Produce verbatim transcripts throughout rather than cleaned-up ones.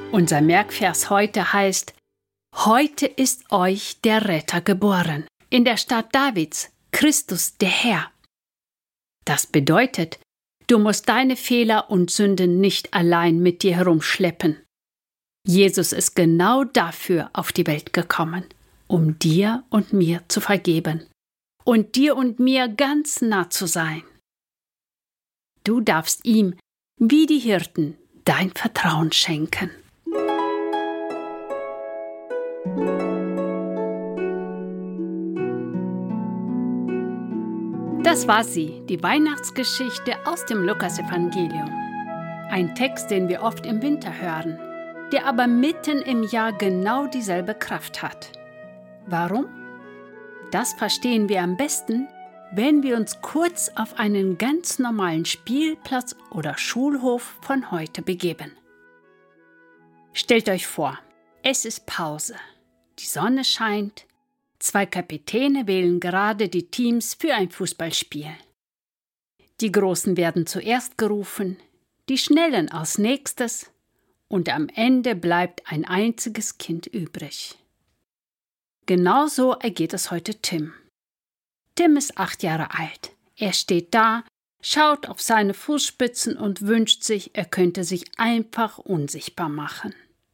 Unser Merkvers heute heißt: Heute ist euch der Retter geboren, in der Stadt Davids, Christus der Herr. Das bedeutet, du musst deine Fehler und Sünden nicht allein mit dir herumschleppen. Jesus ist genau dafür auf die Welt gekommen, um dir und mir zu vergeben und dir und mir ganz nah zu sein. Du darfst ihm, wie die Hirten, dein Vertrauen schenken. Das war sie, die Weihnachtsgeschichte aus dem Lukasevangelium. Ein Text, den wir oft im Winter hören, der aber mitten im Jahr genau dieselbe Kraft hat. Warum? Das verstehen wir am besten, wenn wir uns kurz auf einen ganz normalen Spielplatz oder Schulhof von heute begeben. Stellt euch vor, es ist Pause. Die Sonne scheint. Zwei Kapitäne wählen gerade die Teams für ein Fußballspiel. Die Großen werden zuerst gerufen, die Schnellen als nächstes und am Ende bleibt ein einziges Kind übrig. Genauso ergeht es heute Tim. Tim ist acht Jahre alt. Er steht da, schaut auf seine Fußspitzen und wünscht sich, er könnte sich einfach unsichtbar machen.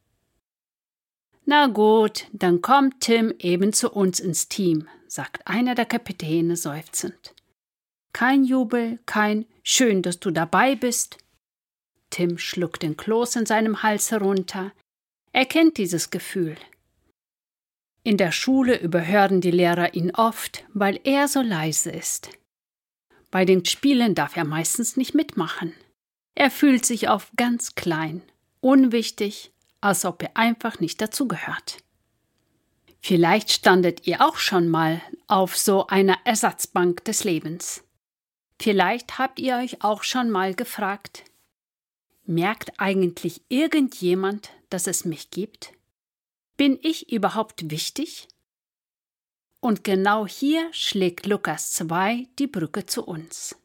»Na gut, dann kommt Tim eben zu uns ins Team«, sagt einer der Kapitäne seufzend. Kein Jubel, kein »Schön, dass du dabei bist«. Tim schluckt den Kloß in seinem Hals herunter. Er kennt dieses Gefühl. In der Schule überhören die Lehrer ihn oft, weil er so leise ist. Bei den Spielen darf er meistens nicht mitmachen. Er fühlt sich oft ganz klein, unwichtig, als ob er einfach nicht dazugehört. Vielleicht standet ihr auch schon mal auf so einer Ersatzbank des Lebens. Vielleicht habt ihr euch auch schon mal gefragt: Merkt eigentlich irgendjemand, dass es mich gibt? Bin ich überhaupt wichtig? Und genau hier schlägt Lukas zwei die Brücke zu uns.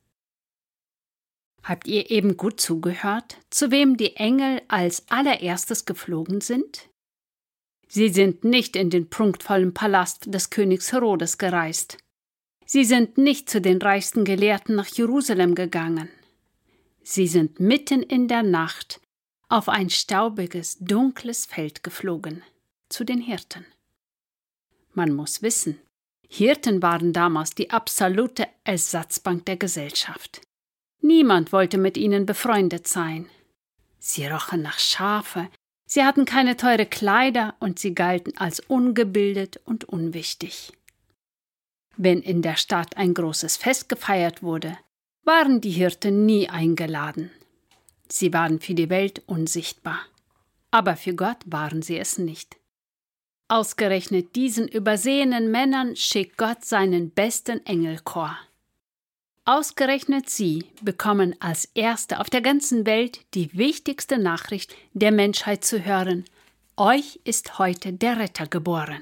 Habt ihr eben gut zugehört, zu wem die Engel als allererstes geflogen sind? Sie sind nicht in den prunkvollen Palast des Königs Herodes gereist. Sie sind nicht zu den reichsten Gelehrten nach Jerusalem gegangen. Sie sind mitten in der Nacht auf ein staubiges, dunkles Feld geflogen, zu den Hirten. Man muss wissen, Hirten waren damals die absolute Ersatzbank der Gesellschaft. Niemand wollte mit ihnen befreundet sein. Sie rochen nach Schafe, sie hatten keine teure Kleider und sie galten als ungebildet und unwichtig. Wenn in der Stadt ein großes Fest gefeiert wurde, waren die Hirten nie eingeladen. Sie waren für die Welt unsichtbar. Aber für Gott waren sie es nicht. Ausgerechnet diesen übersehenen Männern schickt Gott seinen besten Engelchor. Ausgerechnet sie bekommen als Erste auf der ganzen Welt die wichtigste Nachricht der Menschheit zu hören: Euch ist heute der Retter geboren.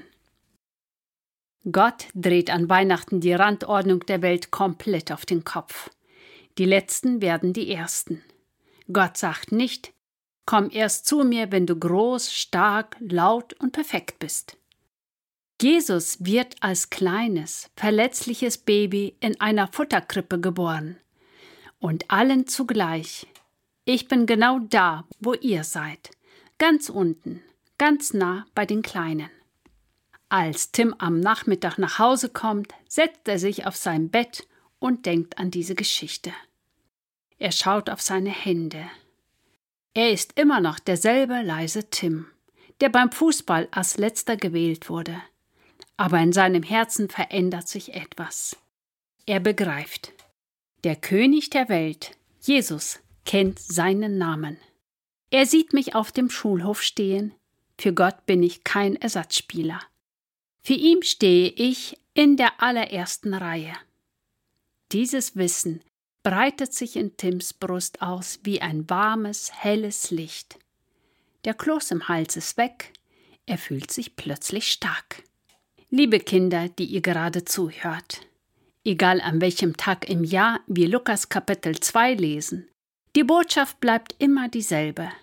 Gott dreht an Weihnachten die Randordnung der Welt komplett auf den Kopf. Die Letzten werden die Ersten. Gott sagt nicht: Komm erst zu mir, wenn du groß, stark, laut und perfekt bist. Jesus wird als kleines, verletzliches Baby in einer Futterkrippe geboren. Und allen zugleich: Ich bin genau da, wo ihr seid. Ganz unten, ganz nah bei den Kleinen. Als Tim am Nachmittag nach Hause kommt, setzt er sich auf sein Bett und denkt an diese Geschichte. Er schaut auf seine Hände. Er ist immer noch derselbe leise Tim, der beim Fußball als letzter gewählt wurde. Aber in seinem Herzen verändert sich etwas. Er begreift: Der König der Welt, Jesus, kennt seinen Namen. Er sieht mich auf dem Schulhof stehen. Für Gott bin ich kein Ersatzspieler. Für ihn stehe ich in der allerersten Reihe. Dieses Wissen breitet sich in Tims Brust aus wie ein warmes, helles Licht. Der Kloß im Hals ist weg. Er fühlt sich plötzlich stark. Liebe Kinder, die ihr gerade zuhört, egal an welchem Tag im Jahr wir Lukas Kapitel zwei lesen, die Botschaft bleibt immer dieselbe.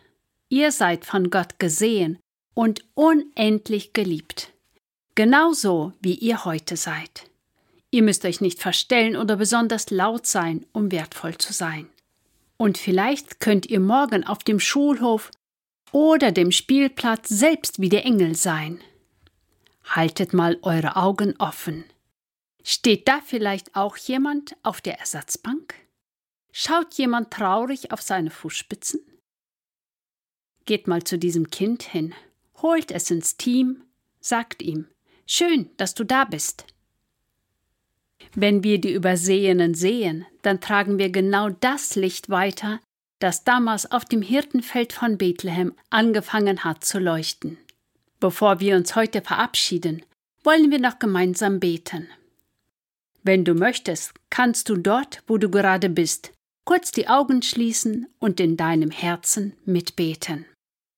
Ihr seid von Gott gesehen und unendlich geliebt. Genauso, wie ihr heute seid. Ihr müsst euch nicht verstellen oder besonders laut sein, um wertvoll zu sein. Und vielleicht könnt ihr morgen auf dem Schulhof oder dem Spielplatz selbst wie der Engel sein. Haltet mal eure Augen offen. Steht da vielleicht auch jemand auf der Ersatzbank? Schaut jemand traurig auf seine Fußspitzen? Geht mal zu diesem Kind hin, holt es ins Team, sagt ihm: Schön, dass du da bist. Wenn wir die Übersehenen sehen, dann tragen wir genau das Licht weiter, das damals auf dem Hirtenfeld von Bethlehem angefangen hat zu leuchten. Bevor wir uns heute verabschieden, wollen wir noch gemeinsam beten. Wenn du möchtest, kannst du dort, wo du gerade bist, kurz die Augen schließen und in deinem Herzen mitbeten.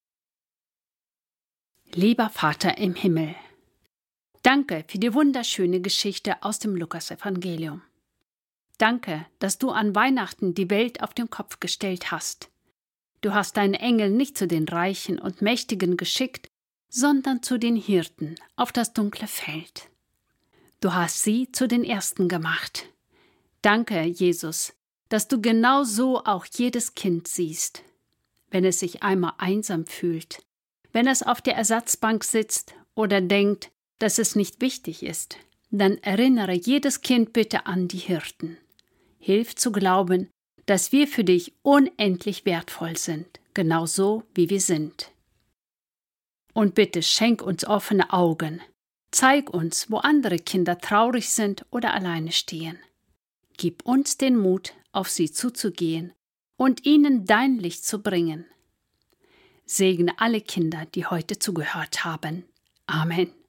Lieber Vater im Himmel, danke für die wunderschöne Geschichte aus dem Lukasevangelium. Danke, dass du an Weihnachten die Welt auf den Kopf gestellt hast. Du hast deine Engel nicht zu den Reichen und Mächtigen geschickt, sondern zu den Hirten auf das dunkle Feld. Du hast sie zu den Ersten gemacht. Danke, Jesus, dass du genau so auch jedes Kind siehst, wenn es sich einmal einsam fühlt, wenn es auf der Ersatzbank sitzt oder denkt, dass es nicht wichtig ist, dann erinnere jedes Kind bitte an die Hirten. Hilf zu glauben, dass wir für dich unendlich wertvoll sind, genau so, wie wir sind. Und bitte schenk uns offene Augen. Zeig uns, wo andere Kinder traurig sind oder alleine stehen. Gib uns den Mut, auf sie zuzugehen und ihnen dein Licht zu bringen. Segne alle Kinder, die heute zugehört haben. Amen.